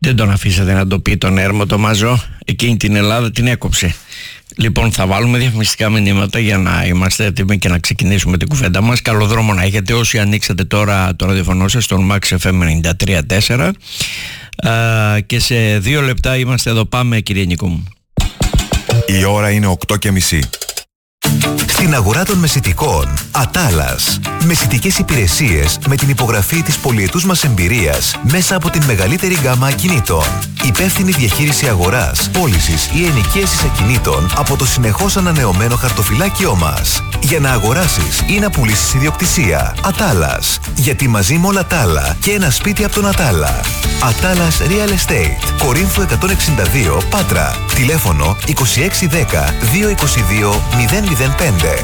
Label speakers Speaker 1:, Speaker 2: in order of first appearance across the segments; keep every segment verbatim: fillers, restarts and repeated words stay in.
Speaker 1: Δεν τον αφήσατε να το πει τον Έρμο το Μαζό. Εκείνη την Ελλάδα την έκοψε. Λοιπόν, θα βάλουμε διαφημιστικά μηνύματα για να είμαστε έτοιμοι και να ξεκινήσουμε την κουβέντα μας. Καλό δρόμο να έχετε όσοι ανοίξατε τώρα το ραδιοφωνό σας στον Max εφ εμ ενενήντα τρία κόμμα τέσσερα. Α, και σε δύο λεπτά είμαστε εδώ. Πάμε, κύριε Νίκο μου.
Speaker 2: Η ώρα είναι οκτώ και μισή.
Speaker 3: Στην αγορά των μεσιτικών, Ατάλας. Μεσιτικές υπηρεσίες με την υπογραφή της πολυετούς μας εμπειρίας μέσα από την μεγαλύτερη γκάμα ακινήτων. Υπεύθυνη διαχείριση αγοράς, πώλησης ή ενοικίασης ακινήτων από το συνεχώς ανανεωμένο χαρτοφυλάκιό μας. Για να αγοράσεις ή να πουλήσεις ιδιοκτησία. Ατάλας. Γιατί μαζί με όλα τα άλλα και ένα σπίτι από τον Ατάλα. Ατάλας Real Estate. Κορίνθου εκατόν εξήντα δύο, Πάτρα. Τηλέφωνο είκοσι έξι δέκα διακόσια είκοσι δύο μηδέν μηδέν πέντε.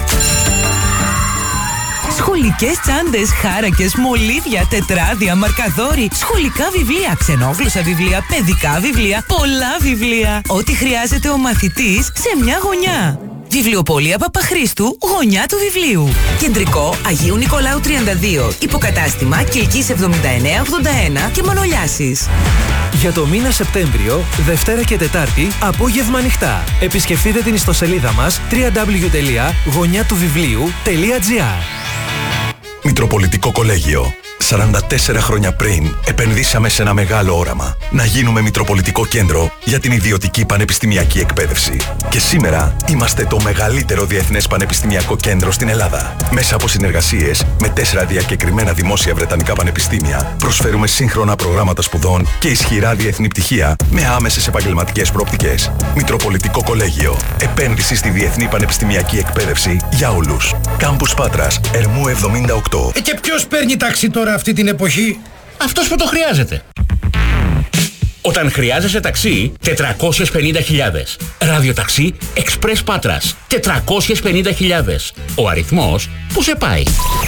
Speaker 4: Σχολικές τσάντες, χάρακες, μολύβια, τετράδια, μαρκαδόροι, σχολικά βιβλία, ξενόγλωσσα βιβλία, παιδικά βιβλία, πολλά βιβλία. Ό,τι χρειάζεται ο μαθητής σε μια γωνιά. Βιβλιοπωλεία Παπαχρήστου, γωνιά του βιβλίου. Κεντρικό Αγίου Νικολάου τριάντα δύο. Υποκατάστημα Κιλκής εβδομήντα εννέα ογδόντα ένα και Μανολιάσης.
Speaker 5: Για το μήνα Σεπτέμβριο, Δευτέρα και Τετάρτη, απόγευμα ανοιχτά. Επισκεφτείτε την ιστοσελίδα μας double-u double-u double-u τελεία γωνιά του βιβλίου τελεία τζι άρ.
Speaker 2: Μητροπολιτικό Κολέγιο. σαράντα τέσσερα χρόνια πριν επενδύσαμε σε ένα μεγάλο όραμα. Να γίνουμε Μητροπολιτικό Κέντρο για την ιδιωτική πανεπιστημιακή εκπαίδευση. Και σήμερα είμαστε το μεγαλύτερο διεθνές πανεπιστημιακό κέντρο στην Ελλάδα. Μέσα από συνεργασίες με τέσσερα διακεκριμένα δημόσια βρετανικά πανεπιστήμια, προσφέρουμε σύγχρονα προγράμματα σπουδών και ισχυρά διεθνή πτυχία με άμεσες επαγγελματικές προοπτικές. Μητροπολιτικό Κολέγιο. Επένδυση στη διεθνή πανεπιστημιακή εκπαίδευση για όλους. Κάμπους Πάτρας, Ερμού εβδομήντα οκτώ.
Speaker 6: Ε, και ποιος παίρνει ταξί τώρα αυτή την εποχή? Αυτός που το χρειάζεται.
Speaker 7: Όταν χρειάζεσαι ταξί, τετρακόσιες πενήντα χιλιάδες. Ραδιοταξί Express Πάτρας, τετρακόσιες πενήντα χιλιάδες. Ο αριθμός που σε πάει.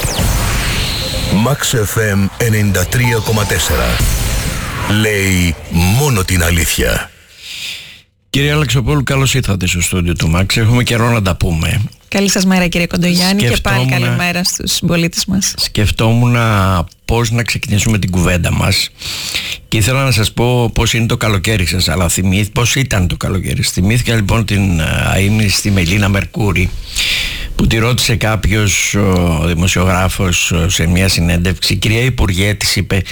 Speaker 3: Max εφ εμ ενενήντα τρία κόμμα τέσσερα. Λέει μόνο την αλήθεια.
Speaker 1: Κύριε Αλεξοπούλου, καλώς ήρθατε στο στούντιο του Max. Έχουμε καιρό να τα πούμε.
Speaker 8: Καλή σας μέρα, κύριε Κοντογιάννη, και πάλι καλημέρα στους συμπολίτες μας.
Speaker 1: Σκεφτόμουν πώς να ξεκινήσουμε την κουβέντα μας και ήθελα να σας πω πώς είναι το καλοκαίρι σας, αλλά θυμήθηκα πώς ήταν το καλοκαίρι. Θυμήθηκα λοιπόν την αείμνηστη Μελίνα Μερκούρη, που τη ρώτησε κάποιος ο δημοσιογράφος σε μια συνέντευξη. Κυρία Υπουργέ, της είπε,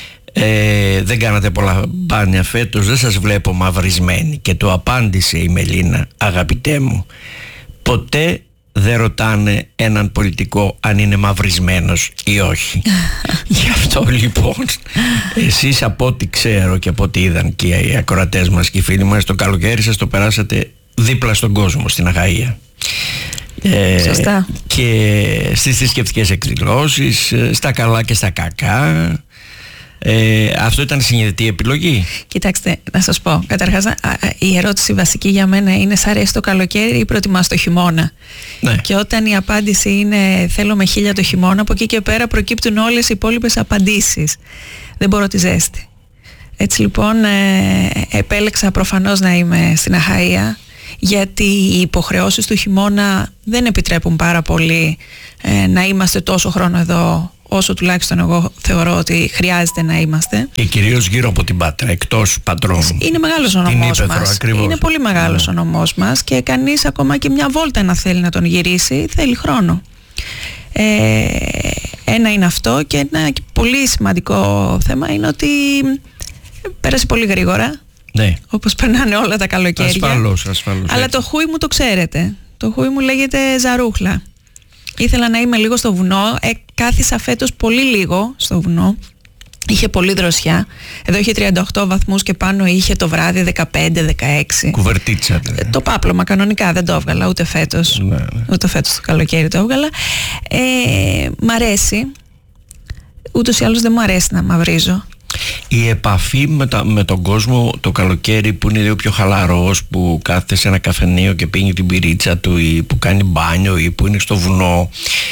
Speaker 1: Ε, δεν κάνατε πολλά μπάνια φέτος, δεν σας βλέπω μαυρισμένη. Και το απάντησε η Μελίνα, αγαπητέ μου, ποτέ δεν ρωτάνε έναν πολιτικό αν είναι μαυρισμένος ή όχι. Γι' αυτό λοιπόν εσείς, από ό,τι ξέρω και από ό,τι είδαν και οι ακροατές μας και οι φίλοι μας, το καλοκαίρι σας το περάσατε δίπλα στον κόσμο, στην Αχαΐα. Ε,
Speaker 8: Σωστά.
Speaker 1: Και στις θρησκευτικές εκδηλώσεις, στα καλά και στα κακά. Ε, αυτό ήταν συνειδητή επιλογή?
Speaker 8: Κοιτάξτε, να σας πω. Καταρχάς, η ερώτηση βασική για μένα είναι: σ' αρέσει το καλοκαίρι ή προτιμάς το χειμώνα?
Speaker 1: Ναι.
Speaker 8: Και όταν η απάντηση είναι θέλω με χίλια το χειμώνα, από εκεί και πέρα προκύπτουν όλες οι υπόλοιπες απαντήσεις. Δεν μπορώ τη ζέστη. Έτσι λοιπόν ε, επέλεξα προφανώς να είμαι στην Αχαΐα, γιατί οι υποχρεώσεις του χειμώνα δεν επιτρέπουν πάρα πολύ ε, να είμαστε τόσο χρόνο εδώ, όσο τουλάχιστον εγώ θεωρώ ότι χρειάζεται να είμαστε.
Speaker 1: Και κυρίως γύρω από την Πάτρα, εκτός Πατρών.
Speaker 8: Είναι μεγάλος ο νομός
Speaker 1: Ήπεθρο,
Speaker 8: μας.
Speaker 1: Ακριβώς.
Speaker 8: Είναι πολύ μεγάλος
Speaker 1: ναι.
Speaker 8: ο νομός μας και κανείς ακόμα και μια βόλτα να θέλει να τον γυρίσει θέλει χρόνο. Ε, ένα είναι αυτό, και ένα πολύ σημαντικό θέμα είναι ότι πέρασε πολύ γρήγορα.
Speaker 1: Ναι.
Speaker 8: Όπως περνάνε όλα τα καλοκαίρια.
Speaker 1: Ασφαλώς, ασφαλώς.
Speaker 8: Αλλά
Speaker 1: έτσι.
Speaker 8: το χούι μου το ξέρετε. Το χούι μου λέγεται Ζαρούχλα. Ήθελα να είμαι λίγο στο βουνό. Ε, κάθισα φέτος πολύ λίγο στο βουνό. Είχε πολύ δροσιά. Εδώ είχε τριάντα οκτώ βαθμούς και πάνω είχε το βράδυ δεκαπέντε δεκαέξι.
Speaker 1: Κουβερτίτσα. Δηλαδή.
Speaker 8: Το πάπλωμα κανονικά δεν το έβγαλα ούτε φέτος.
Speaker 1: Ναι, ναι.
Speaker 8: Ούτε φέτος το καλοκαίρι το έβγαλα. Ε, μ' αρέσει. Ούτως ή άλλως δεν μου αρέσει να μαυρίζω.
Speaker 1: Η επαφή με, τα, με τον κόσμο το καλοκαίρι, που είναι λίγο πιο χαλαρός, που κάθεται σε ένα καφενείο και πίνει την πυρίτσα του, ή που κάνει μπάνιο, ή που είναι στο βουνό,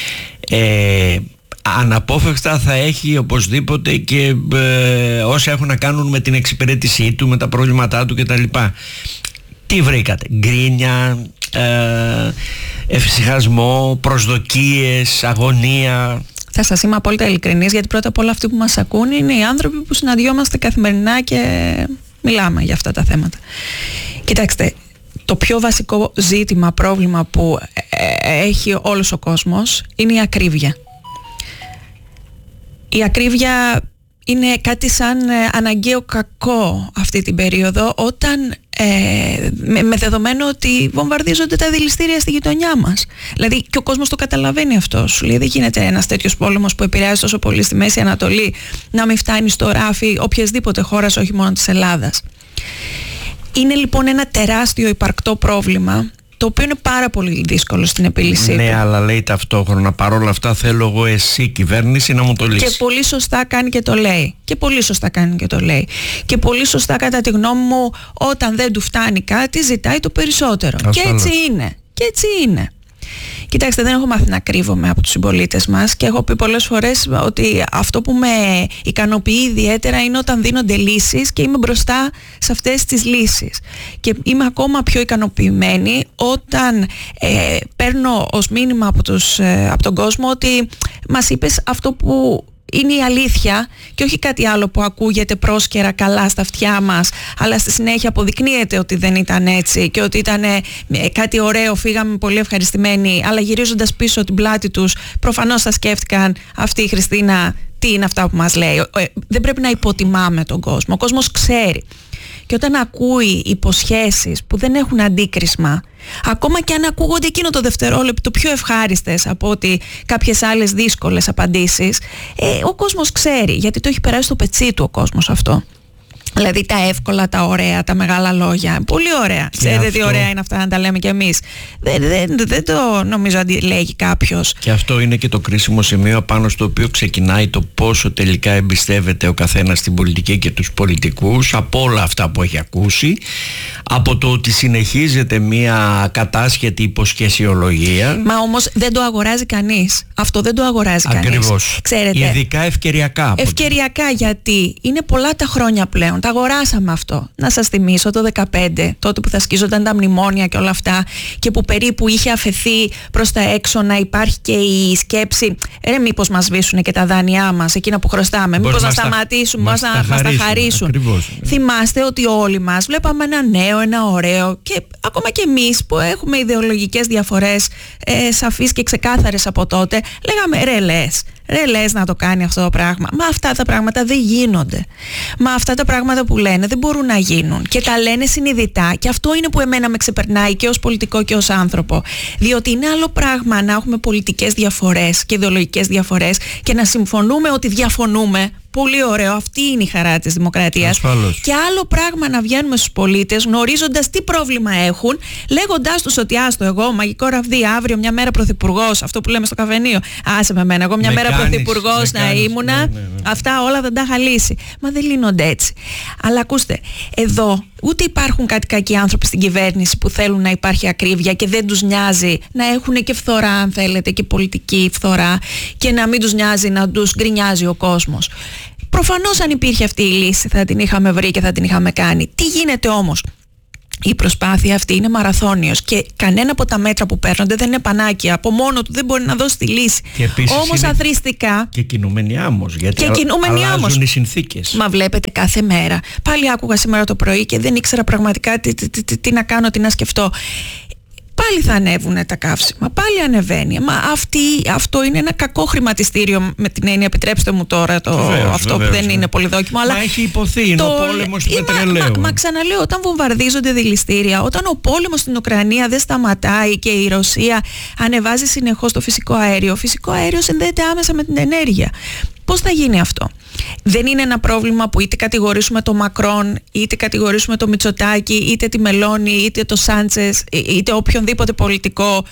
Speaker 1: ε, αναπόφευκτα θα έχει οπωσδήποτε και ε, όσα έχουν να κάνουν με την εξυπηρέτησή του, με τα προβλήματά του κτλ. Τι βρήκατε? Γκρίνια, ε, εφησυχασμό, προσδοκίες, αγωνία?
Speaker 8: Θα σας είμαι απόλυτα ειλικρινής, γιατί πρώτα απ' όλα αυτοί που μας ακούν είναι οι άνθρωποι που συναντιόμαστε καθημερινά και μιλάμε για αυτά τα θέματα. Κοιτάξτε, το πιο βασικό ζήτημα, πρόβλημα που έχει όλος ο κόσμος είναι η ακρίβεια. Η ακρίβεια είναι κάτι σαν αναγκαίο κακό αυτή την περίοδο, όταν ε, με, με δεδομένο ότι βομβαρδίζονται τα δηληστήρια στη γειτονιά μας. Δηλαδή και ο κόσμος το καταλαβαίνει αυτό. Σου λέει δεν γίνεται ένας τέτοιος πόλεμος που επηρεάζει τόσο πολύ στη Μέση Ανατολή να μην φτάνει στο ράφι οποιασδήποτε χώρας, όχι μόνο της Ελλάδας. Είναι λοιπόν ένα τεράστιο υπαρκτό πρόβλημα, το οποίο είναι πάρα πολύ δύσκολο στην επίλυσή
Speaker 1: ναι,
Speaker 8: του.
Speaker 1: αλλά λέει ταυτόχρονα, παρόλα αυτά θέλω εγώ εσύ κυβέρνηση να μου το λύσει.
Speaker 8: Και πολύ σωστά κάνει και το λέει. Και πολύ σωστά κάνει και το λέει. Και πολύ σωστά, κατά τη γνώμη μου, όταν δεν του φτάνει κάτι, ζητάει το περισσότερο.
Speaker 1: Ασφαλώς.
Speaker 8: Και έτσι είναι. Και έτσι είναι. Κοιτάξτε, δεν έχω μάθει να κρύβομαι από τους συμπολίτες μας και έχω πει πολλές φορές ότι αυτό που με ικανοποιεί ιδιαίτερα είναι όταν δίνονται λύσεις και είμαι μπροστά σε αυτές τις λύσεις. Και είμαι ακόμα πιο ικανοποιημένη όταν ε, παίρνω ως μήνυμα από, τους, ε, από τον κόσμο ότι μας είπες αυτό που είναι η αλήθεια και όχι κάτι άλλο που ακούγεται πρόσκαιρα καλά στα αυτιά μας, αλλά στη συνέχεια αποδεικνύεται ότι δεν ήταν έτσι και ότι ήταν κάτι ωραίο, φύγαμε πολύ ευχαριστημένοι, αλλά γυρίζοντας πίσω την πλάτη τους προφανώς θα σκέφτηκαν αυτή η Χριστίνα τι είναι αυτά που μας λέει. Δεν πρέπει να υποτιμάμε τον κόσμο, ο κόσμος ξέρει. Και όταν ακούει υποσχέσεις που δεν έχουν αντίκρισμα, ακόμα και αν ακούγονται εκείνο το δευτερόλεπτο πιο ευχάριστες από ότι κάποιες άλλες δύσκολες απαντήσεις, ε, ο κόσμος ξέρει, γιατί το έχει περάσει στο πετσί του ο κόσμος αυτό. Δηλαδή τα εύκολα, τα ωραία, τα μεγάλα λόγια. Πολύ ωραία. Και ξέρετε αυτό... τι ωραία είναι αυτά να τα λέμε κι εμείς. Δεν, δεν, δεν το νομίζω αντιλέγει κάποιος.
Speaker 1: Και αυτό είναι και το κρίσιμο σημείο πάνω στο οποίο ξεκινάει το πόσο τελικά εμπιστεύεται ο καθένας στην πολιτική και τους πολιτικούς, από όλα αυτά που έχει ακούσει, από το ότι συνεχίζεται μια κατάσχετη υποσχεσιολογία.
Speaker 8: Μα όμως δεν το αγοράζει κανείς. Αυτό δεν το αγοράζει κανείς.
Speaker 1: Ακριβώς.
Speaker 8: Ξέρετε,
Speaker 1: ειδικά ευκαιριακά.
Speaker 8: Ευκαιριακά γιατί είναι πολλά τα χρόνια πλέον. Τα αγοράσαμε αυτό. Να σας θυμίσω το δεκαπέντε, τότε που θα σκίζονταν τα μνημόνια και όλα αυτά και που περίπου είχε αφαιθεί προς τα έξω να υπάρχει και η σκέψη ρε μήπως μας σβήσουν και τα δάνειά μας, εκείνα που χρωστάμε, μήπως να
Speaker 1: μας
Speaker 8: σταματήσουμε,
Speaker 1: μας
Speaker 8: μας,
Speaker 1: τα,
Speaker 8: να, μας τα
Speaker 1: χαρίσουν.
Speaker 8: χαρίσουν. Θυμάστε ότι όλοι μας βλέπαμε ένα νέο, ένα ωραίο και ακόμα και εμείς που έχουμε ιδεολογικές διαφορές ε, σαφείς και ξεκάθαρες από τότε, λέγαμε ρε λες. Ρε λες να το κάνει αυτό το πράγμα. Μα αυτά τα πράγματα δεν γίνονται. Μα αυτά τα πράγματα που λένε δεν μπορούν να γίνουν. Και τα λένε συνειδητά. Και αυτό είναι που εμένα με ξεπερνάει και ως πολιτικό και ως άνθρωπο. Διότι είναι άλλο πράγμα να έχουμε πολιτικές διαφορές και ιδεολογικές διαφορές και να συμφωνούμε ότι διαφωνούμε. Πολύ ωραίο, αυτή είναι η χαρά της δημοκρατίας.
Speaker 1: Ασφαλώς.
Speaker 8: Και άλλο πράγμα να βγαίνουμε στους πολίτες γνωρίζοντας τι πρόβλημα έχουν, λέγοντάς τους ότι άστο εγώ, μαγικό ραβδί, αύριο μια μέρα πρωθυπουργός, αυτό που λέμε στο καφενείο. Άσε με μένα, εγώ μια
Speaker 1: με
Speaker 8: μέρα
Speaker 1: κάνεις,
Speaker 8: πρωθυπουργός να
Speaker 1: κάνεις,
Speaker 8: ήμουνα,
Speaker 1: ναι, ναι, ναι.
Speaker 8: αυτά όλα δεν τα είχα λύσει. Μα δεν λύνονται έτσι. Αλλά ακούστε, εδώ ούτε υπάρχουν κάτι κακοί άνθρωποι στην κυβέρνηση που θέλουν να υπάρχει ακρίβεια και δεν τους νοιάζει να έχουν και φθορά, αν θέλετε, και πολιτική φθορά και να μην τους νοιάζει να τους γκρινιάζει ο κόσμος. Προφανώς αν υπήρχε αυτή η λύση θα την είχαμε βρει και θα την είχαμε κάνει. Τι γίνεται όμως? Η προσπάθεια αυτή είναι μαραθώνιος και κανένα από τα μέτρα που παίρνονται δεν είναι πανάκια. Από μόνο του δεν μπορεί να δώσει τη λύση. Όμως αθροιστικά.
Speaker 1: Και κινούμενοι άμμος. Γιατί
Speaker 8: και κινούμενοι
Speaker 1: αλλάζουν
Speaker 8: άμμος.
Speaker 1: οι συνθήκες.
Speaker 8: Μα βλέπετε κάθε μέρα. Πάλι άκουγα σήμερα το πρωί και δεν ήξερα πραγματικά τι, τι, τι, τι, τι να κάνω, τι να σκεφτώ. Πάλι θα ανέβουν τα καύσιμα, πάλι ανεβαίνει. Μα αυτή, αυτό είναι ένα κακό χρηματιστήριο, με την έννοια, επιτρέψτε μου τώρα το, βεβαίως, αυτό βεβαίως, που δεν ναι. είναι πολύ δόκιμο. Αλλά
Speaker 1: μα έχει υποθεί, είναι το, ο πόλεμος του πετρελαίου.
Speaker 8: Μα, μα, μα ξαναλέω, όταν βομβαρδίζονται δηληστήρια, όταν ο πόλεμος στην Ουκρανία δεν σταματάει και η Ρωσία ανεβάζει συνεχώς το φυσικό αέριο, φυσικό αέριο συνδέεται άμεσα με την ενέργεια. Πώς θα γίνει αυτό? Δεν είναι ένα πρόβλημα που είτε κατηγορήσουμε το Μακρόν, είτε κατηγορήσουμε το Μητσοτάκη, είτε τη Μελώνη, είτε το Σάντσες, είτε οποιονδήποτε πολιτικό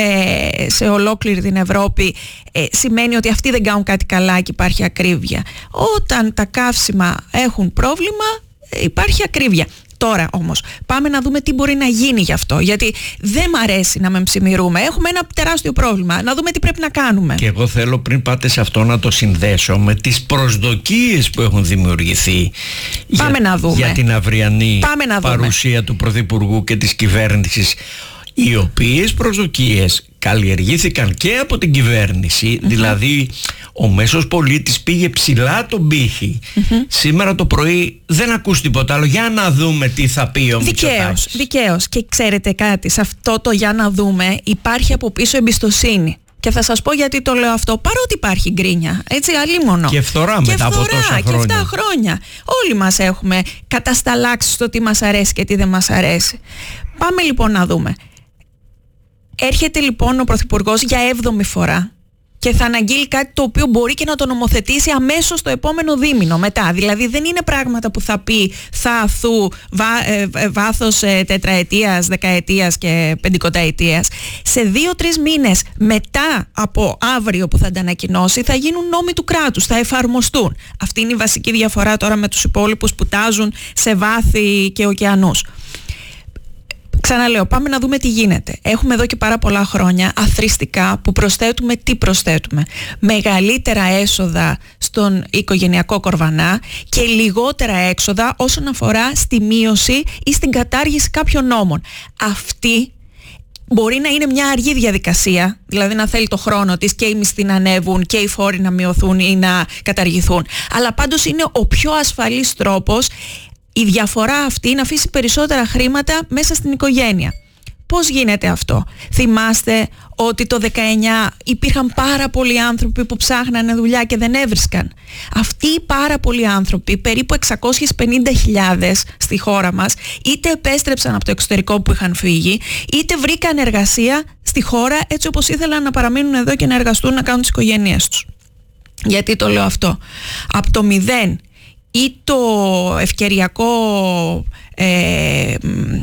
Speaker 8: ε, σε ολόκληρη την Ευρώπη. Ε, σημαίνει ότι αυτοί δεν κάνουν κάτι καλά και υπάρχει ακρίβεια. Όταν τα καύσιμα έχουν πρόβλημα, υπάρχει ακρίβεια. Τώρα όμως πάμε να δούμε τι μπορεί να γίνει γι' αυτό, γιατί δεν μ' αρέσει να με ψημιρούμε. Έχουμε ένα τεράστιο πρόβλημα, να δούμε τι πρέπει να κάνουμε.
Speaker 1: Και εγώ θέλω πριν πάτε σε αυτό να το συνδέσω με τις προσδοκίες που έχουν δημιουργηθεί
Speaker 8: πάμε
Speaker 1: για,
Speaker 8: να δούμε.
Speaker 1: για την αυριανή
Speaker 8: πάμε να
Speaker 1: παρουσία
Speaker 8: δούμε.
Speaker 1: του Πρωθυπουργού και της κυβέρνησης. οι οποίες προσδοκίες καλλιεργήθηκαν και από την κυβέρνηση, mm-hmm. δηλαδή ο μέσος πολίτης πήγε ψηλά τον πύχη. Mm-hmm. Σήμερα το πρωί δεν ακούς τίποτα άλλο. Για να δούμε τι θα πει ο Μητσοτάκης.
Speaker 8: Δικαίως. Και ξέρετε κάτι, σε αυτό το για να δούμε υπάρχει από πίσω εμπιστοσύνη. Και θα σας πω γιατί το λέω αυτό. Παρότι υπάρχει γκρίνια, έτσι, αλίμονο.
Speaker 1: Και φθορά μετά και από τόσα χρόνια.
Speaker 8: Και εφτά χρόνια. Όλοι μας έχουμε κατασταλάξει στο τι μας αρέσει και τι δεν μας αρέσει. Πάμε λοιπόν να δούμε. Έρχεται λοιπόν ο Πρωθυπουργός για έβδομη φορά και θα αναγγείλει κάτι το οποίο μπορεί και να το νομοθετήσει αμέσως το επόμενο δίμηνο μετά. Δηλαδή δεν είναι πράγματα που θα πει θα αθού βά, ε, ε, βάθος ε, τετραετίας, δεκαετίας και πεντηκονταετίας. Σε δύο-τρεις μήνες μετά από αύριο που θα τα ανακοινώσει θα γίνουν νόμοι του κράτους, θα εφαρμοστούν. Αυτή είναι η βασική διαφορά τώρα με τους υπόλοιπους που τάζουν σε βάθη και ωκεανούς. Ξαναλέω, πάμε να δούμε τι γίνεται. Έχουμε εδώ και πάρα πολλά χρόνια αθροιστικά που προσθέτουμε τι προσθέτουμε. Μεγαλύτερα έσοδα στον οικογενειακό κορβανά και λιγότερα έξοδα όσον αφορά στη μείωση ή στην κατάργηση κάποιων νόμων. Αυτή μπορεί να είναι μια αργή διαδικασία, δηλαδή να θέλει το χρόνο της και οι μισθοί να ανέβουν και οι φόροι να μειωθούν ή να καταργηθούν. Αλλά πάντως είναι ο πιο ασφαλής τρόπος η διαφορά αυτή να αφήσει περισσότερα χρήματα μέσα στην οικογένεια. Πώς γίνεται αυτό? Θυμάστε ότι το δεκαεννιά υπήρχαν πάρα πολλοί άνθρωποι που ψάχνανε δουλειά και δεν έβρισκαν. Αυτοί οι πάρα πολλοί άνθρωποι, περίπου εξακόσιες πενήντα χιλιάδες στη χώρα μας, είτε επέστρεψαν από το εξωτερικό που είχαν φύγει, είτε βρήκαν εργασία στη χώρα έτσι όπως ήθελαν να παραμείνουν εδώ και να εργαστούν, να κάνουν τις οικογένειές τους. Γιατί το λέω αυτό? Από το μηδέν ή το ευκαιριακό ε,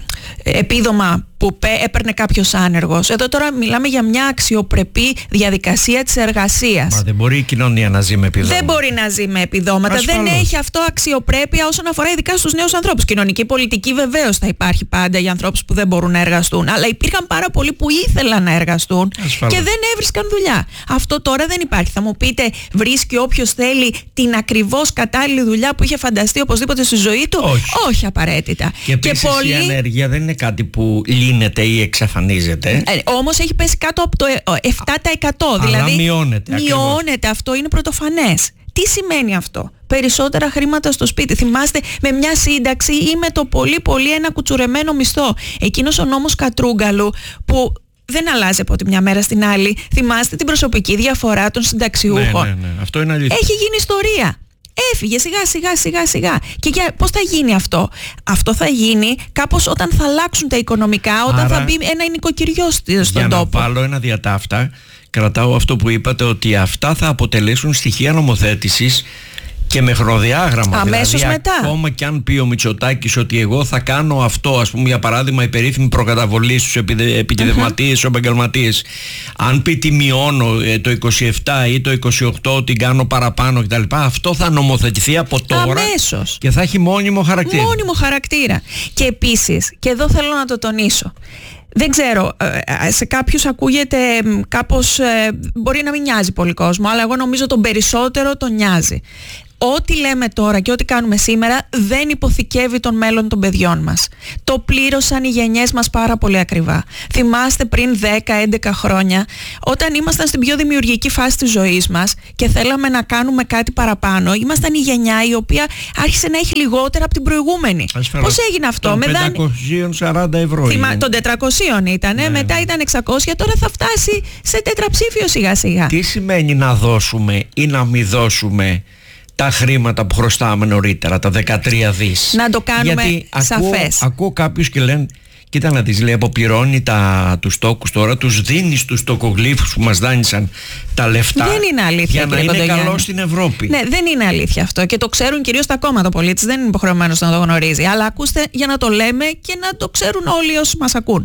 Speaker 8: επίδομα που έπαιρνε κάποιος άνεργος. Εδώ τώρα μιλάμε για μια αξιοπρεπή διαδικασία της εργασίας.
Speaker 1: Μα δεν μπορεί η κοινωνία να ζει με επιδόματα.
Speaker 8: Δεν μπορεί να ζει με επιδόματα. Ασφαλώς. Δεν έχει αυτό αξιοπρέπεια όσον αφορά ειδικά στους νέους ανθρώπους. Κοινωνική πολιτική βεβαίως θα υπάρχει πάντα για ανθρώπους που δεν μπορούν να εργαστούν. Αλλά υπήρχαν πάρα πολλοί που ήθελαν να εργαστούν. Ασφαλώς. Και δεν έβρισκαν δουλειά. Αυτό τώρα δεν υπάρχει. Θα μου πείτε, βρίσκει όποιος θέλει την ακριβώς κατάλληλη δουλειά που είχε φανταστεί οπωσδήποτε στη ζωή του?
Speaker 1: Όχι,
Speaker 8: Όχι απαραίτητα.
Speaker 1: Και επίσης πολλοί... η ανεργία δεν είναι κάτι που λύνεται ή εξαφανίζεται.
Speaker 8: Ε, όμως έχει πέσει κάτω από το επτά τοις εκατό.
Speaker 1: Αλλά
Speaker 8: δηλαδή
Speaker 1: μειώνεται.
Speaker 8: Μειώνεται, ακριβώς. Αυτό είναι πρωτοφανές. Τι σημαίνει αυτό? Περισσότερα χρήματα στο σπίτι. Θυμάστε, με μια σύνταξη ή με το πολύ πολύ ένα κουτσουρεμένο μισθό. Εκείνος ο νόμος Κατρούγκαλου που δεν αλλάζει από τη μια μέρα στην άλλη. Θυμάστε την προσωπική διαφορά των συνταξιούχων.
Speaker 1: Ναι, ναι, ναι. Αυτό είναι αλήθεια.
Speaker 8: Έχει γίνει ιστορία. Έφυγε σιγά σιγά σιγά σιγά. Και για, πώς θα γίνει αυτό? Αυτό θα γίνει κάπως όταν θα αλλάξουν τα οικονομικά, όταν Άρα, θα μπει ένα νοικοκυριό στον
Speaker 1: για
Speaker 8: τόπο.
Speaker 1: Να βάλω ένα διατάφτα, κρατάω αυτό που είπατε, ότι αυτά θα αποτελέσουν στοιχεία νομοθέτησης και με χρονοδιάγραμμα.
Speaker 8: Αμέσως
Speaker 1: δηλαδή,
Speaker 8: μετά.
Speaker 1: Ακόμα και αν πει ο Μητσοτάκης ότι εγώ θα κάνω αυτό, ας πούμε για παράδειγμα η περίφημη προκαταβολή στους επιδευματίες, uh-huh. επαγγελματίες, αν πει τι μειώνω το είκοσι επτά ή το είκοσι οκτώ, την κάνω παραπάνω κτλ. Αυτό θα νομοθετηθεί από τώρα.
Speaker 8: Αμέσως.
Speaker 1: Και θα έχει μόνιμο χαρακτήρα.
Speaker 8: Μόνιμο χαρακτήρα. Και επίσης, και εδώ θέλω να το τονίσω, δεν ξέρω, σε κάποιους ακούγεται κάπως, μπορεί να μην νοιάζει πολύ κόσμο, αλλά εγώ νομίζω τον περισσότερο τον νοιάζει. Ό,τι λέμε τώρα και ό,τι κάνουμε σήμερα δεν υποθηκεύει τον μέλλον των παιδιών μας. Το πλήρωσαν οι γενιές μας πάρα πολύ ακριβά. Θυμάστε πριν δέκα έντεκα χρόνια, όταν ήμασταν στην πιο δημιουργική φάση της ζωής μας και θέλαμε να κάνουμε κάτι παραπάνω, ήμασταν η γενιά η οποία άρχισε να έχει λιγότερα από την προηγούμενη.
Speaker 1: Ασφαλώς.
Speaker 8: Πώς έγινε αυτό?
Speaker 1: Των πεντακόσια σαράντα ευρώ.
Speaker 8: Θυμά... Των τετρακοσίων ήταν, ναι, μετά ναι. ήταν εξακόσια, τώρα θα φτάσει σε τετραψήφιο σιγά σιγά.
Speaker 1: Τι σημαίνει να δώσουμε ή να μην δώσουμε τα χρήματα που χρωστάμε νωρίτερα, τα δεκατρία δις?
Speaker 8: Να το κάνουμε
Speaker 1: Γιατί
Speaker 8: σαφές.
Speaker 1: Ακούω, ακούω κάποιους και λένε, κοίτα να τις λέει, αποπληρώνει τα, τους τόκους τώρα, τους δίνει στους τοκογλύφους που μας δάνεισαν τα λεφτά.
Speaker 8: Δεν είναι αλήθεια,
Speaker 1: για να είναι καλό στην Ευρώπη.
Speaker 8: Ναι, δεν είναι αλήθεια αυτό και το ξέρουν κυρίως τα κόμματα. Ο πολίτης δεν είναι υποχρεωμένος να το γνωρίζει. Αλλά ακούστε, για να το λέμε και να το ξέρουν όλοι όσοι μας ακούν.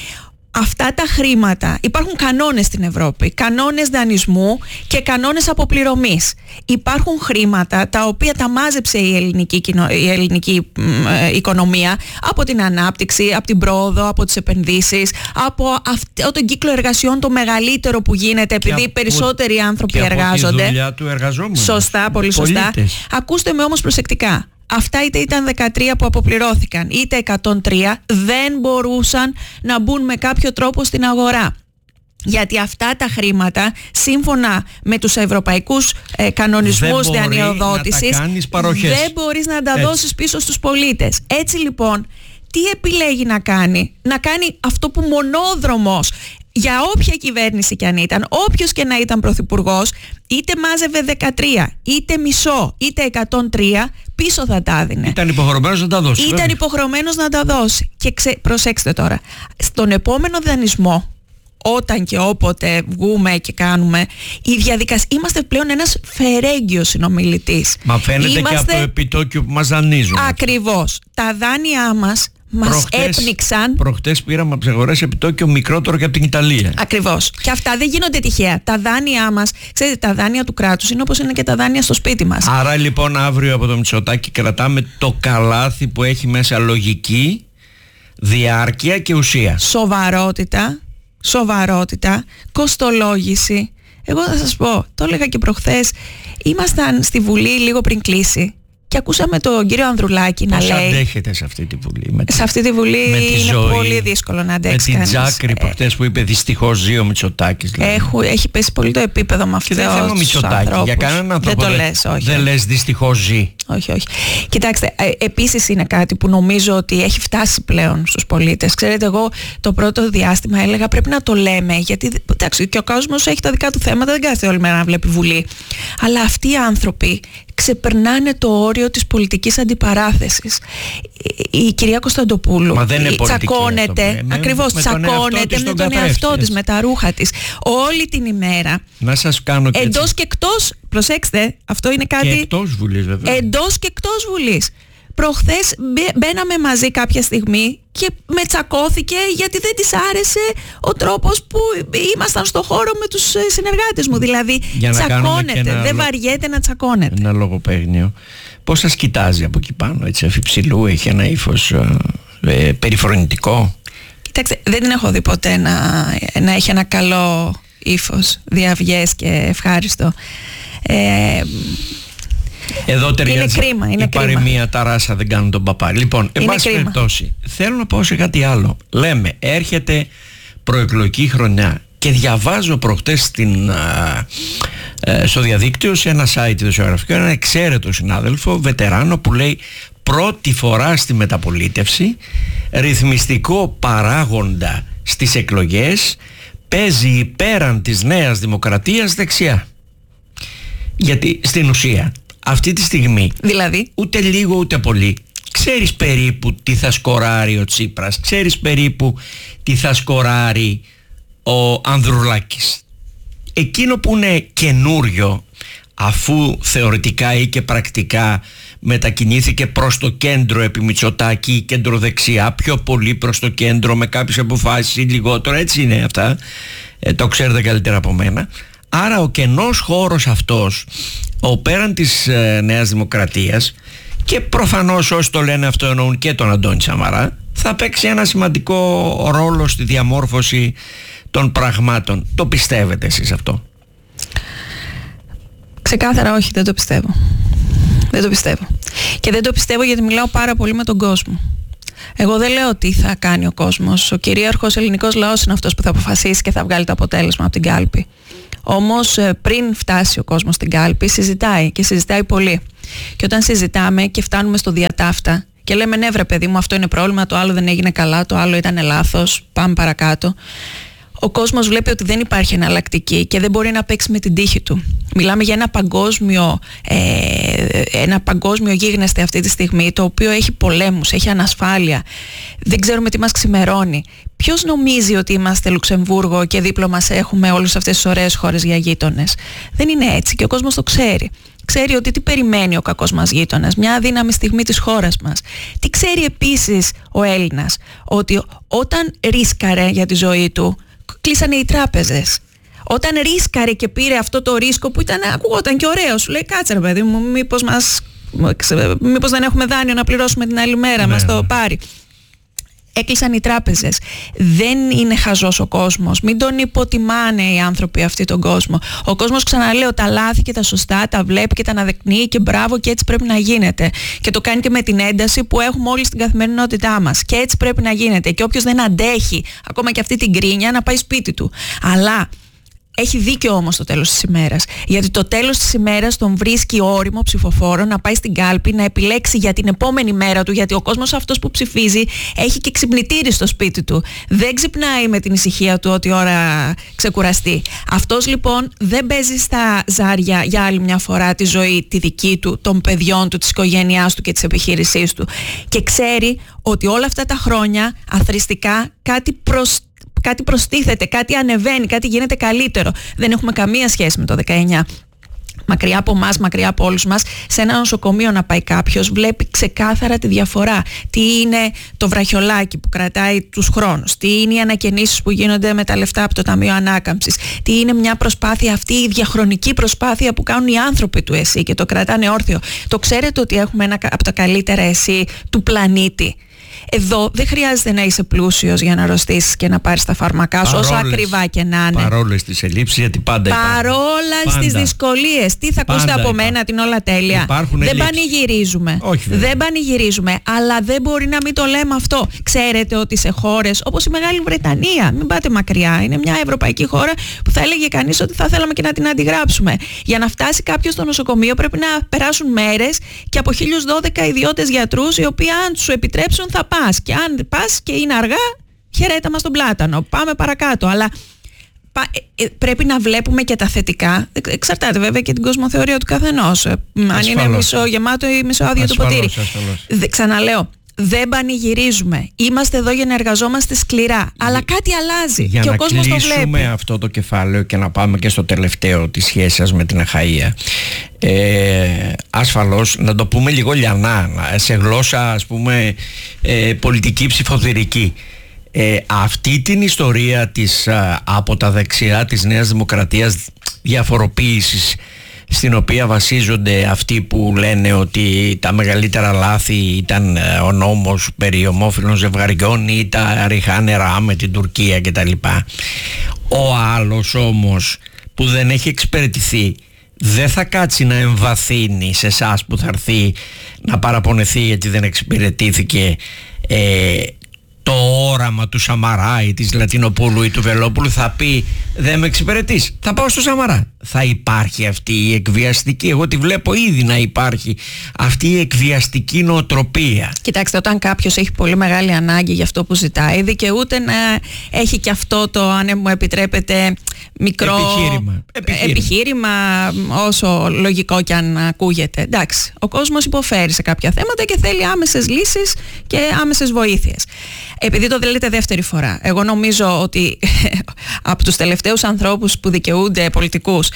Speaker 8: Αυτά τα χρήματα, υπάρχουν κανόνες στην Ευρώπη, κανόνες δανεισμού και κανόνες αποπληρωμής. Υπάρχουν χρήματα τα οποία τα μάζεψε η ελληνική, η ελληνική ε, οικονομία από την ανάπτυξη, από την πρόοδο, από τις επενδύσεις, από αυτό τον κύκλο εργασιών το μεγαλύτερο που γίνεται επειδή από, περισσότεροι άνθρωποι
Speaker 1: και
Speaker 8: εργάζονται.
Speaker 1: Από τη δουλειά του εργαζόμενου.
Speaker 8: Σωστά, πολύ σωστά. Ακούστε με όμως προσεκτικά. αυτά είτε ήταν δεκατρία που αποπληρώθηκαν, είτε εκατόν τρία, δεν μπορούσαν να μπουν με κάποιο τρόπο στην αγορά. Γιατί αυτά τα χρήματα, σύμφωνα με τους ευρωπαϊκούς ε, κανονισμούς δανειοδότησης, δεν μπορείς να τα δώσεις πίσω στους πολίτες. Έτσι λοιπόν, τι επιλέγει να κάνει? Να κάνει αυτό που μονόδρομος, για όποια κυβέρνηση και αν ήταν, όποιος και να ήταν πρωθυπουργός, είτε μάζευε δεκατρία, είτε μισό, είτε εκατόν τρία, πίσω θα τα έδινε.
Speaker 1: Ήταν υποχρεωμένος να τα δώσει.
Speaker 8: Ήταν βέβαια. υποχρεωμένος να τα δώσει. Και ξε... προσέξτε τώρα, στον επόμενο δανεισμό, όταν και όποτε βγούμε και κάνουμε, η διαδικασία, είμαστε πλέον ένας φερέγγιος συνομιλητής.
Speaker 1: Μα φαίνεται είμαστε... και από το επιτόκιο που μας δανείζουν.
Speaker 8: Ακριβώς. Τα δάνειά μας μας προχτές, έπνιξαν.
Speaker 1: Προχτές πήραμε από τις αγορές επιτόκιο μικρότερο και από την Ιταλία.
Speaker 8: Ακριβώς. Και αυτά δεν γίνονται τυχαία. Τα δάνειά μας, ξέρετε, τα δάνεια του κράτους είναι όπως είναι και τα δάνεια στο σπίτι μας.
Speaker 1: Άρα λοιπόν αύριο από το Μητσοτάκη κρατάμε το καλάθι που έχει μέσα λογική, διάρκεια και ουσία.
Speaker 8: Σοβαρότητα, σοβαρότητα, κοστολόγηση. Εγώ θα σας πω, το έλεγα και προχθές, ήμασταν στη Βουλή λίγο πριν κλείσει και ακούσαμε τον κύριο Ανδρουλάκη να
Speaker 1: λέει.
Speaker 8: Πώς
Speaker 1: αντέχετε σε αυτή τη Βουλή? Με
Speaker 8: σε αυτή τη Βουλή είναι ζωή, πολύ δύσκολο να αντέξει
Speaker 1: κανείς. Με την Τζάκρη ε, προχτές που είπε δυστυχώς ζει ο Μητσοτάκης. Δηλαδή.
Speaker 8: Έχει πέσει πολύ το επίπεδο με αυτό.
Speaker 1: Και δεν θέλω Μητσοτάκη. Για κανέναν άνθρωπο
Speaker 8: δεν το λες, όχι.
Speaker 1: Δεν λες δυστυχώς ζει.
Speaker 8: Όχι, όχι. Κοιτάξτε, ε, επίσης είναι κάτι που νομίζω ότι έχει φτάσει πλέον στους πολίτες. Ξέρετε, εγώ το πρώτο διάστημα έλεγα πρέπει να το λέμε, γιατί εντάξει, και ο κόσμος έχει τα δικά του θέματα, δεν κάθεται όλη μέρα να βλέπει Βουλή. Αλλά αυτοί οι άνθρωποι ξεπερνάνε το όριο της πολιτικής αντιπαράθεσης. Η κυρία Κωνσταντοπούλου
Speaker 1: Μα δεν είναι
Speaker 8: τσακώνεται,
Speaker 1: με,
Speaker 8: ακριβώς
Speaker 1: με
Speaker 8: τσακώνεται με τον εαυτό της, με τα ρούχα της, όλη την ημέρα.
Speaker 1: Να σας κάνω και
Speaker 8: εντός και εκτός, προσέξτε, αυτό είναι κάτι.
Speaker 1: Και εκτός Βουλής βέβαια.
Speaker 8: Εντός και εκτός Βουλής. Προχθές μπαίναμε μαζί κάποια στιγμή και με τσακώθηκε γιατί δεν της άρεσε ο τρόπος που ήμασταν στο χώρο με τους συνεργάτες μου. Δηλαδή τσακώνεται, δεν βαριέται να τσακώνεται.
Speaker 1: Ένα λογοπαίγνιο. Πώς σας κοιτάζει από εκεί πάνω, έτσι αφιψηλού, έχει ένα ύφος ε, περιφρονητικό?
Speaker 8: Κοιτάξτε, δεν την έχω δει ποτέ να, να έχει ένα καλό ύφος, διαυγές και ευχάριστο. Ε,
Speaker 1: Εδώ ταιριάζει
Speaker 8: είναι κρίμα, είναι
Speaker 1: η παροιμία τα ράσα δεν κάνουν τον παπά. Λοιπόν, εν πάση περιπτώσει, θέλω να πω σε κάτι άλλο. Λέμε, έρχεται προεκλογική χρονιά και διαβάζω προχτές στην, α, ε, στο διαδίκτυο σε ένα site δημοσιογραφικό ένα εξαίρετο συνάδελφο, βετεράνο, που λέει πρώτη φορά στη μεταπολίτευση ρυθμιστικό παράγοντα στις εκλογές παίζει πέραν της Νέας Δημοκρατίας δεξιά. Γιατί στην ουσία αυτή τη στιγμή,
Speaker 8: δηλαδή,
Speaker 1: ούτε λίγο ούτε πολύ, ξέρεις περίπου τι θα σκοράρει ο Τσίπρας, ξέρεις περίπου τι θα σκοράρει ο Ανδρουλάκης. Εκείνο που είναι καινούριο, αφού θεωρητικά ή και πρακτικά μετακινήθηκε προς το κέντρο επί Μητσοτάκη, κεντροδεξιά, πιο πολύ προς το κέντρο με κάποιες αποφάσεις ή λιγότερο, έτσι είναι αυτά, ε, το ξέρετε καλύτερα από μένα. Άρα ο κενός χώρος αυτός, ο πέραν της ε, Νέας Δημοκρατίας, και προφανώς όσοι το λένε αυτό εννοούν και τον Αντώνη Σαμαρά, θα παίξει ένα σημαντικό ρόλο στη διαμόρφωση των πραγμάτων. Το πιστεύετε εσείς αυτό?
Speaker 8: Ξεκάθαρα όχι, δεν το πιστεύω. Δεν το πιστεύω. Και δεν το πιστεύω γιατί μιλάω πάρα πολύ με τον κόσμο. Εγώ δεν λέω τι θα κάνει ο κόσμος. Ο κυρίαρχος ελληνικός λαός είναι αυτός που θα αποφασίσει και θα βγάλει το αποτέλεσμα από την κάλπη. Όμως πριν φτάσει ο κόσμος στην κάλπη συζητάει και συζητάει πολύ. Και όταν συζητάμε και φτάνουμε στο διατάφτα και λέμε ναι βρε παιδί μου, αυτό είναι πρόβλημα, το άλλο δεν έγινε καλά, το άλλο ήταν λάθος, πάμε παρακάτω, ο κόσμος βλέπει ότι δεν υπάρχει εναλλακτική και δεν μπορεί να παίξει με την τύχη του. Μιλάμε για ένα παγκόσμιο, ε, ένα παγκόσμιο γίγνεσθε αυτή τη στιγμή, το οποίο έχει πολέμους, έχει ανασφάλεια. Δεν ξέρουμε τι μας ξημερώνει. Ποιος νομίζει ότι είμαστε Λουξεμβούργο και δίπλα μας έχουμε όλες αυτές τις ωραίες χώρες για γείτονες? Δεν είναι έτσι και ο κόσμος το ξέρει. Ξέρει ότι τι περιμένει ο κακός μας γείτονας, μια αδύναμη στιγμή της χώρας μας. Τι ξέρει επίσης ο Έλληνας? Ότι όταν ρίσκαρε για τη ζωή του, κλείσανε οι τράπεζες. Όταν ρίσκαρε και πήρε αυτό το ρίσκο που ήταν, ακούγονταν και ωραίο, σου λέει κάτσε ρε παιδί μου, μήπως, μας, μήπως δεν έχουμε δάνειο να πληρώσουμε την άλλη μέρα, ναι, μας το πάρει. Έκλεισαν οι τράπεζες. Δεν είναι χαζός ο κόσμος. Μην τον υποτιμάνε οι άνθρωποι αυτοί τον κόσμο. Ο κόσμος, ξαναλέω, τα λάθη και τα σωστά τα βλέπει και τα αναδεικνύει και μπράβο, και έτσι πρέπει να γίνεται. Και το κάνει και με την ένταση που έχουμε όλοι στην καθημερινότητά μας. Και έτσι πρέπει να γίνεται. Και όποιος δεν αντέχει ακόμα και αυτή την κρίνια, να πάει σπίτι του. Αλλά έχει δίκιο όμως το τέλος της ημέρας. Γιατί το τέλος της ημέρας τον βρίσκει όριμο ψηφοφόρο να πάει στην κάλπη, να επιλέξει για την επόμενη μέρα του. Γιατί ο κόσμος αυτός που ψηφίζει έχει και ξυπνητήρι στο σπίτι του. Δεν ξυπνάει με την ησυχία του ότι ώρα ξεκουραστεί. Αυτός λοιπόν δεν παίζει στα ζάρια για άλλη μια φορά τη ζωή, τη δική του, των παιδιών του, της οικογένειάς του και της επιχείρησής του. Και ξέρει ότι όλα αυτά τα χρόνια αθροιστικά κάτι προς κάτι προστίθεται, κάτι ανεβαίνει, κάτι γίνεται καλύτερο. Δεν έχουμε καμία σχέση με το δεκαεννιά. Μακριά από εμάς, μακριά από όλους μας, σε ένα νοσοκομείο να πάει κάποιος, βλέπει ξεκάθαρα τη διαφορά. Τι είναι το βραχιολάκι που κρατάει τους χρόνους, τι είναι οι ανακαινήσεις που γίνονται με τα λεφτά από το Ταμείο Ανάκαμψης, τι είναι μια προσπάθεια αυτή, η διαχρονική προσπάθεια που κάνουν οι άνθρωποι του ΕΣΥ και το κρατάνε όρθιο. Το ξέρετε ότι έχουμε ένα από τα καλύτερα ΕΣΥ του πλανήτη. Εδώ δεν χρειάζεται να είσαι πλούσιος για να αρρωστήσεις και να πάρεις τα φάρμακά σου, όσο ακριβά και να είναι.
Speaker 1: Παρόλες τις ελλείψεις, γιατί πάντα υπάρχουν.
Speaker 8: Παρόλα στις δυσκολίες. Τι θα ακούσετε από
Speaker 1: υπάρχουν.
Speaker 8: μένα, την όλα τέλεια.
Speaker 1: Υπάρχουν
Speaker 8: δεν
Speaker 1: ελλείψεις.
Speaker 8: πανηγυρίζουμε.
Speaker 1: Όχι,
Speaker 8: δεν πανηγυρίζουμε. Αλλά δεν μπορεί να μην το λέμε αυτό. Ξέρετε ότι σε χώρες όπως η Μεγάλη Βρετανία, μην πάτε μακριά, είναι μια ευρωπαϊκή χώρα που θα έλεγε κανείς ότι θα θέλαμε και να την αντιγράψουμε. Για να φτάσει κάποιος στο νοσοκομείο πρέπει να περάσουν μέρες και από χίλιους δώδεκα ιδιώτες γιατρούς, οι οποίοι αν σου επιτρέψουν θα πας. Και αν πας και είναι αργά, χαιρέτα μας τον πλάτανο. Πάμε παρακάτω. Αλλά πα, ε, πρέπει να βλέπουμε και τα θετικά. Εξαρτάται βέβαια και την κοσμοθεωρία του καθενός. Ασφαλώς. Αν είναι μισογεμάτο ή μισοάδιο το ποτήρι. Δε, ξαναλέω, δεν πανηγυρίζουμε. Είμαστε εδώ για να εργαζόμαστε σκληρά. Αλλά κάτι αλλάζει.
Speaker 1: Για
Speaker 8: και
Speaker 1: να
Speaker 8: ο κόσμος το βλέπει.
Speaker 1: κλείσουμε αυτό το κεφάλαιο και να πάμε και στο τελευταίο της σχέσης σας με την Αχαΐα. Ε, ασφαλώς να το πούμε λίγο λιανά, σε γλώσσα ας πούμε ε, πολιτική ψηφοδηρική. Ε, αυτή την ιστορία της α, από τα δεξιά της Νέας Δημοκρατίας διαφοροποίησης, στην οποία βασίζονται αυτοί που λένε ότι τα μεγαλύτερα λάθη ήταν ο νόμος περί ομόφυλων ζευγαριών ή τα ριχά νερά με την Τουρκία κτλ. Ο άλλος όμως που δεν έχει εξυπηρετηθεί δεν θα κάτσει να εμβαθύνει σε εσάς που θα έρθει να παραπονεθεί γιατί δεν εξυπηρετήθηκε ε, το όραμα του Σαμαρά ή της Λατινοπούλου ή του Βελόπουλου. Θα πει δεν με εξυπηρετείς, θα πάω στο Σαμαρά. Θα υπάρχει αυτή η εκβιαστική, εγώ τη βλέπω ήδη να υπάρχει αυτή η εκβιαστική νοοτροπία.
Speaker 8: Κοιτάξτε, όταν κάποιος έχει πολύ μεγάλη ανάγκη για αυτό που ζητάει, δικαιούται να έχει και αυτό το, αν μου επιτρέπετε, μικρό
Speaker 1: επιχείρημα. επιχείρημα.
Speaker 8: επιχείρημα, όσο λογικό και αν ακούγεται. Εντάξει, ο κόσμος υποφέρει σε κάποια θέματα και θέλει άμεσες λύσεις και άμεσες βοήθειες. Επειδή το λέτε δεύτερη φορά, εγώ νομίζω ότι από τους τελευταίους ανθρώπους που δικαιούνται, πολιτικούς,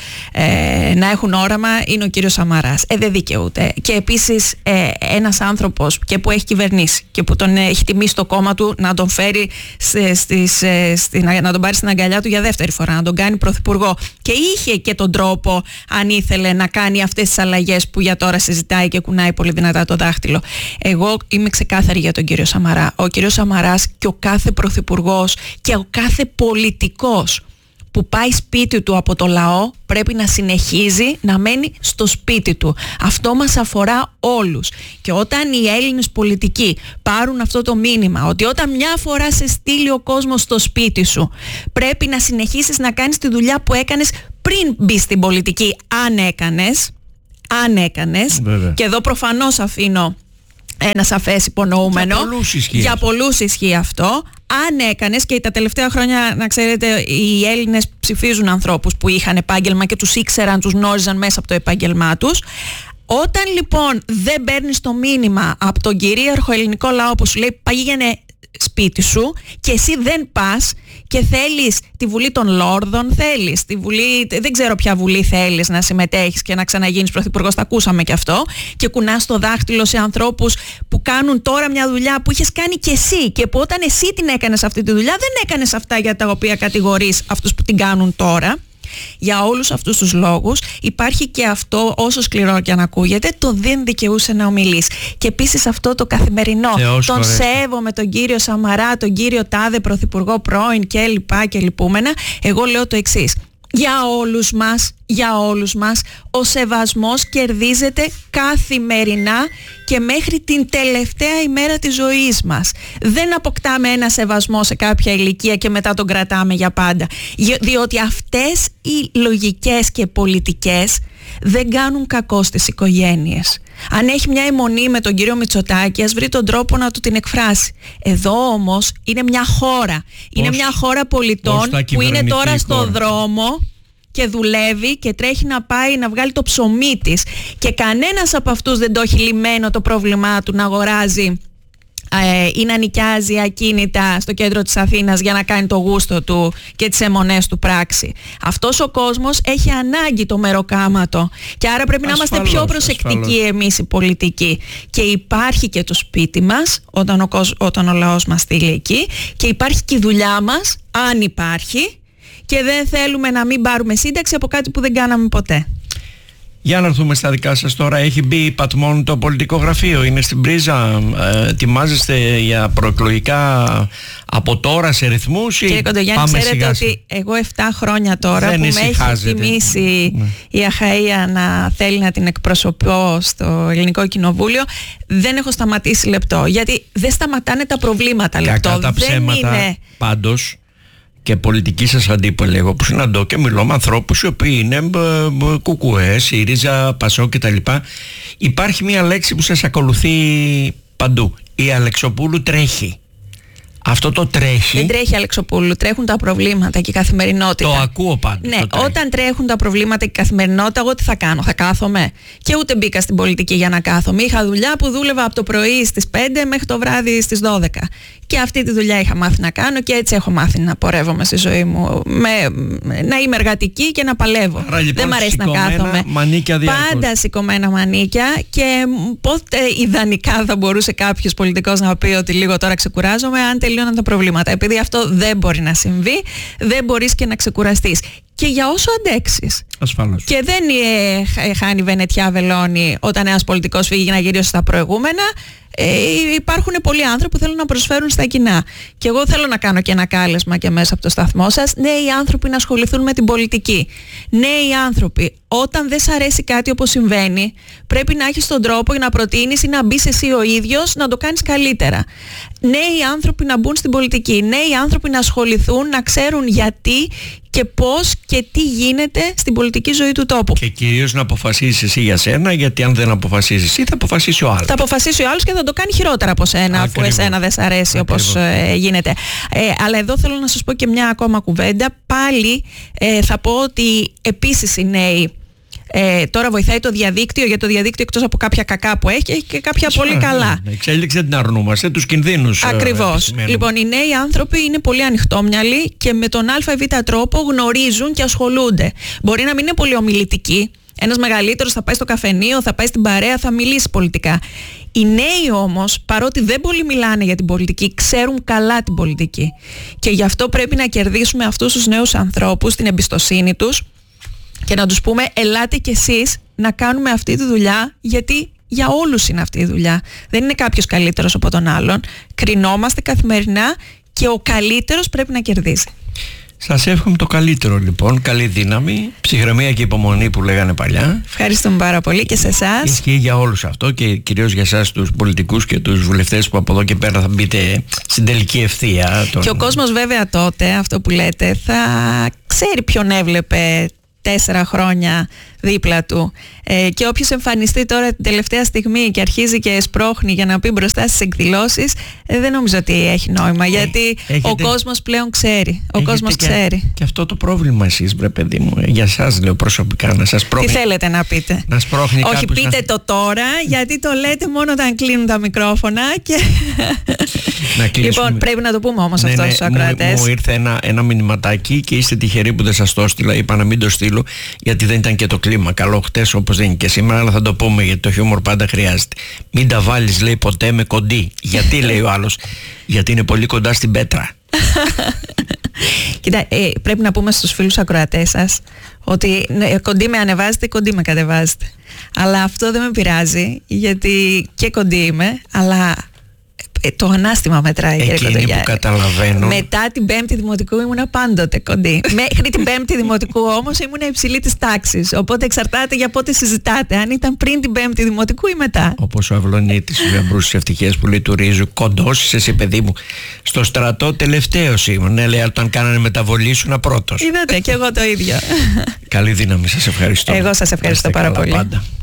Speaker 8: ε, να έχουν όραμα είναι ο κύριος Σαμαράς. Ε, δεν δικαιούται. Και επίσης ε, ένας άνθρωπος και που έχει κυβερνήσει και που τον έχει τιμήσει το κόμμα του να τον φέρει στις, στην, να τον πάρει στην αγκαλιά του για δεύτερη φορά, να τον κάνει πρωθυπουργό. Και είχε και τον τρόπο, αν ήθελε, να κάνει αυτές τις αλλαγές που για τώρα συζητάει και κουνάει πολύ δυνατά το δάχτυλο. Εγώ είμαι ξεκάθαρη για τον κύριο Σαμαρά. Ο κύριος Σαμαράς και ο κάθε πρωθυπουργός και ο κάθε πολιτικός που πάει σπίτι του από το λαό πρέπει να συνεχίζει να μένει στο σπίτι του. Αυτό μας αφορά όλους. Και όταν οι Έλληνες πολιτικοί πάρουν αυτό το μήνυμα ότι όταν μια φορά σε στείλει ο κόσμος στο σπίτι σου, πρέπει να συνεχίσεις να κάνεις τη δουλειά που έκανες πριν μπει στην πολιτική, αν έκανες, αν έκανες, και εδώ προφανώς αφήνω ένα σαφές υπονοούμενο.
Speaker 1: Για πολλούς ισχύει,
Speaker 8: για πολλούς ισχύει αυτό. Αν έκανες, και τα τελευταία χρόνια, να ξέρετε, οι Έλληνες ψηφίζουν ανθρώπους που είχαν επάγγελμα και τους ήξεραν, τους γνώριζαν μέσα από το επάγγελμά τους. Όταν λοιπόν δεν παίρνεις το μήνυμα από τον κυρίαρχο ελληνικό λαό που σου λέει πήγαινε σπίτι σου και εσύ δεν πας και θέλεις τη Βουλή των Λόρδων, θέλεις τη Βουλή, δεν ξέρω ποια Βουλή θέλεις να συμμετέχεις και να ξαναγίνεις πρωθυπουργός, τα ακούσαμε και αυτό, και κουνάς το δάχτυλο σε ανθρώπους που κάνουν τώρα μια δουλειά που είχες κάνει και εσύ και που όταν εσύ την έκανες αυτή τη δουλειά δεν έκανες αυτά για τα οποία κατηγορείς αυτούς που την κάνουν τώρα. Για όλους αυτούς τους λόγους υπάρχει και αυτό, όσο σκληρό και αν ακούγεται, το δεν δικαιούσε να ομιλείς. Και επίσης αυτό το καθημερινό,
Speaker 1: Θεός
Speaker 8: τον
Speaker 1: χωρέστη.
Speaker 8: σέβομαι τον κύριο Σαμαρά, τον κύριο Τάδε Πρωθυπουργό πρώην και λοιπά και λυπούμενα. Εγώ λέω το εξής: για όλους μας, για όλους μας, ο σεβασμός κερδίζεται καθημερινά και μέχρι την τελευταία ημέρα της ζωής μας. Δεν αποκτάμε ένα σεβασμό σε κάποια ηλικία και μετά τον κρατάμε για πάντα. Διότι αυτές οι λογικές και πολιτικές δεν κάνουν κακό στις οικογένειες. Αν έχει μια αιμονή με τον κύριο Μητσοτάκη, ας βρει τον τρόπο να του την εκφράσει. Εδώ όμως είναι μια χώρα. Είναι
Speaker 1: Πώς-
Speaker 8: μια χώρα πολιτών που είναι τώρα στο
Speaker 1: χώρα.
Speaker 8: δρόμο και δουλεύει και τρέχει να πάει να βγάλει το ψωμί της. Και κανένας από αυτούς δεν το έχει λυμένο το πρόβλημά του να αγοράζει ε, ή να νοικιάζει ακίνητα στο κέντρο της Αθήνας για να κάνει το γούστο του και τις αιμονές του πράξη. Αυτός ο κόσμος έχει ανάγκη το μεροκάματο και άρα πρέπει να είμαστε
Speaker 1: Ασφαλώς,
Speaker 8: πιο προσεκτικοί
Speaker 1: ασφαλώς.
Speaker 8: εμείς οι πολιτικοί. Και υπάρχει και το σπίτι μας όταν ο, κόσμ- όταν ο λαός μας στείλει εκεί, και υπάρχει και η δουλειά μας, αν υπάρχει, και δεν θέλουμε να μην πάρουμε σύνταξη από κάτι που δεν κάναμε ποτέ.
Speaker 1: Για να έρθουμε στα δικά σας τώρα. Έχει μπει πατμόν το πολιτικό γραφείο, είναι στην πρίζα, ε, ετοιμάζεστε για προεκλογικά από τώρα σε ρυθμούς ή
Speaker 8: Κύριε Κοντογιάννη,
Speaker 1: πάμε
Speaker 8: ξέρετε
Speaker 1: σιγά
Speaker 8: ότι
Speaker 1: σιγά?
Speaker 8: εγώ εφτά χρόνια τώρα
Speaker 1: Δεν
Speaker 8: που με έχει
Speaker 1: ησυχάζετε.
Speaker 8: τιμήσει
Speaker 1: Ναι.
Speaker 8: η Αχαΐα να θέλει να την εκπροσωπώ στο Ελληνικό Κοινοβούλιο, δεν έχω σταματήσει λεπτό, γιατί δεν σταματάνε τα προβλήματα λεπτό.
Speaker 1: Κακά τα
Speaker 8: δεν
Speaker 1: ψέματα
Speaker 8: είναι...
Speaker 1: πάντως, και πολιτικοί σας αντίπαλοι, εγώ που συναντώ και μιλώ με ανθρώπους οι οποίοι είναι ε, ε, κουκουέ, ΣΥΡΙΖΑ, ΠΑΣΟΚ κτλ. Υπάρχει μια λέξη που σας ακολουθεί παντού. Η Αλεξοπούλου τρέχει. Αυτό το τρέχει.
Speaker 8: Δεν τρέχει Αλεξοπούλου, τρέχουν τα προβλήματα και η καθημερινότητα.
Speaker 1: Το ακούω πάντα.
Speaker 8: Ναι,
Speaker 1: το τρέχει.
Speaker 8: όταν τρέχουν τα προβλήματα και η καθημερινότητα, εγώ τι θα κάνω, θα κάθομαι? Και ούτε μπήκα στην πολιτική για να κάθομαι. Είχα δουλειά που δούλευα από το πρωί στις πέντε μέχρι το βράδυ στις δώδεκα. Και αυτή τη δουλειά είχα μάθει να κάνω και έτσι έχω μάθει να πορεύομαι στη ζωή μου. Με, να είμαι εργατική και να παλεύω.
Speaker 1: Άρα, λοιπόν,
Speaker 8: δεν μ' αρέσει να
Speaker 1: σηκωμένα
Speaker 8: κάθομαι.
Speaker 1: μανίκια διαρκώς.
Speaker 8: Πάντα σηκωμένα μανίκια. Και πότε ιδανικά θα μπορούσε κάποιος πολιτικός να πει ότι λίγο τώρα ξεκουράζομαι, αν τελείωναν τα προβλήματα? Επειδή αυτό δεν μπορεί να συμβεί, δεν μπορείς και να ξεκουραστείς. Και για όσο αντέξεις.
Speaker 1: Ασφαλώς.
Speaker 8: Και δεν ε, χα- χάνει Βενετιά βελόνι όταν ένας πολιτικός φύγει για να γυρίσει στα προηγούμενα. Ε, υπάρχουν πολλοί άνθρωποι που θέλουν να προσφέρουν στα κοινά. Και εγώ θέλω να κάνω και ένα κάλεσμα και μέσα από το σταθμό σας. Νέοι άνθρωποι να ασχοληθούν με την πολιτική. Νέοι άνθρωποι, όταν δεν σ' αρέσει κάτι όπως συμβαίνει, πρέπει να έχεις τον τρόπο για να προτείνεις ή να μπεις εσύ ο ίδιος να το κάνεις καλύτερα. Νέοι άνθρωποι να μπουν στην πολιτική. Νέοι άνθρωποι να ασχοληθούν, να ξέρουν γιατί και πώς και τι γίνεται στην πολιτική ζωή του τόπου.
Speaker 1: Και κυρίως να αποφασίσεις εσύ για σένα, γιατί αν δεν αποφασίσεις εσύ θα αποφασίσει ο άλλος.
Speaker 8: Θα αποφασίσει ο άλλος και θα το κάνει χειρότερα από σένα, αφού
Speaker 1: Ακριβώς.
Speaker 8: εσένα δεν σ' αρέσει όπως ε, γίνεται. Ε, αλλά εδώ θέλω να σας πω και μια ακόμα κουβέντα. Πάλι ε, θα πω ότι επίσης οι νέοι, ε, τώρα βοηθάει το διαδίκτυο, για το διαδίκτυο εκτός από κάποια κακά που έχει, έχει και κάποια πολύ καλά.
Speaker 1: Ναι, εξέλιξη την αρνούμαστε, τους κινδύνους. ε,
Speaker 8: Ακριβώς.
Speaker 1: επισημαίνουμε.
Speaker 8: Λοιπόν, οι νέοι άνθρωποι είναι πολύ ανοιχτόμυαλοι και με τον α ή β τρόπο γνωρίζουν και ασχολούνται. Μπορεί να μην είναι πολύ ομιλητικοί. Ένας μεγαλύτερος θα πάει στο καφενείο, θα πάει στην παρέα, θα μιλήσει πολιτικά. Οι νέοι όμως, παρότι δεν πολύ μιλάνε για την πολιτική, ξέρουν καλά την πολιτική. Και γι' αυτό πρέπει να κερδίσουμε αυτούς τους νέους ανθρώπους, την εμπιστοσύνη τους, και να τους πούμε ελάτε κι εσείς να κάνουμε αυτή τη δουλειά, γιατί για όλους είναι αυτή η δουλειά. Δεν είναι κάποιος καλύτερος από τον άλλον. Κρινόμαστε καθημερινά και ο καλύτερος πρέπει να κερδίζει.
Speaker 1: Σας εύχομαι το καλύτερο λοιπόν, καλή δύναμη, ψυχραιμία και υπομονή που λέγανε παλιά.
Speaker 8: Ευχαριστούμε πάρα πολύ και σε εσάς.
Speaker 1: Ισχύει για όλους αυτό και κυρίως για εσάς τους πολιτικούς και τους βουλευτές που από εδώ και πέρα θα μπείτε στην τελική ευθεία. Των...
Speaker 8: Και ο κόσμος βέβαια τότε, αυτό που λέτε, θα ξέρει ποιον έβλεπε τέσσερα χρόνια δίπλα του. Ε, και όποιος εμφανιστεί τώρα την τελευταία στιγμή και αρχίζει και σπρώχνει για να πει μπροστά στις εκδηλώσεις, ε, δεν νομίζω ότι έχει νόημα, γιατί
Speaker 1: έχετε-
Speaker 8: ο κόσμος πλέον ξέρει. Ο
Speaker 1: Έχετε
Speaker 8: κόσμος
Speaker 1: και,
Speaker 8: ξέρει.
Speaker 1: και αυτό το πρόβλημα εσείς, βρε παιδί μου, ε, για εσάς λέω προσωπικά, να σας
Speaker 8: Τι
Speaker 1: πρόχνει.
Speaker 8: θέλετε να πείτε?
Speaker 1: Να σπρώχνει
Speaker 8: Όχι,
Speaker 1: κάποιος
Speaker 8: πείτε
Speaker 1: να-
Speaker 8: το τώρα, γιατί το λέτε μόνο όταν κλείνουν τα μικρόφωνα και...
Speaker 1: Να κλείσουμε.
Speaker 8: Λοιπόν, πρέπει να το πούμε όμως
Speaker 1: Ναι,
Speaker 8: αυτό
Speaker 1: ναι,
Speaker 8: στους
Speaker 1: μου,
Speaker 8: ακροατές.
Speaker 1: μου ήρθε ένα, ένα μηνυματάκι και είστε τυχεροί που δεν σας το έστειλα. Είπα να μην το στείλω γιατί δεν ήταν και το κλίμα καλό χτες, όπως δεν είναι και σήμερα, αλλά θα το πούμε γιατί το χιούμορ πάντα χρειάζεται. Μην τα βάλεις, λέει, ποτέ με κοντή. Γιατί, λέει ο άλλος? Γιατί είναι πολύ κοντά στην πέτρα.
Speaker 8: Κοίτα, ε, πρέπει να πούμε στους φίλους ακροατές σας ότι ναι, κοντή με ανεβάζετε, κοντή με κατεβάζετε. Αλλά αυτό δεν με πειράζει, γιατί και κοντή είμαι, αλλά το ανάστημα μετράει.
Speaker 1: Εκείνοι που καταλαβαίνουν.
Speaker 8: Μετά την πέμπτη δημοτικού ήμουνα πάντοτε κοντή. Μέχρι την πέμπτη δημοτικού όμως ήμουνα υψηλή της τάξης. Οπότε εξαρτάται για πότε συζητάτε. Αν ήταν πριν την πέμπτη δημοτικού ή μετά.
Speaker 1: Όπως ο Αυλονίτης, ο Γαμπρούς Ευτυχίας που λέει του Ρίζου, κοντός είσαι εσύ παιδί μου. Στο στρατό τελευταίος ήμουν. Ναι, λέει, όταν κάνανε μεταβολή σου να πρώτος.
Speaker 8: Είδατε, και εγώ το ίδιο.
Speaker 1: Καλή δύναμη, σας ευχαριστώ.
Speaker 8: Εγώ σας ευχαριστώ πάρα πολύ.
Speaker 1: Πάντα.